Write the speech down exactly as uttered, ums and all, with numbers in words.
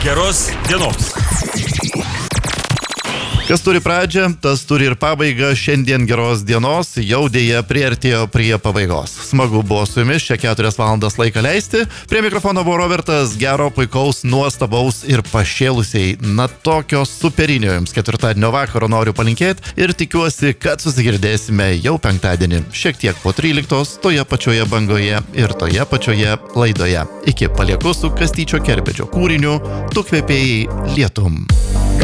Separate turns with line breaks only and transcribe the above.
Geros dienos.
Kas turi pradžią, tas turi ir pabaigą. Šiandien geros dienos jau dėja priartėjo prie pabaigos. Smagu buvo su jumis šią keturias valandas laiką leisti. Prie mikrofono buvo Robertas. Gero, puikaus, nuostabaus ir pašėlusiai, na tokio superinio jums ketvirtadienio vakaro noriu palinkėti ir tikiuosi, kad susigirdėsime jau penktadienį. Šiek tiek po tryliktos, toje pačioje bangoje ir toje pačioje laidoje. Iki palieku su Kastyčio Kerbedžio kūriniu Tu kvepėjai lietum.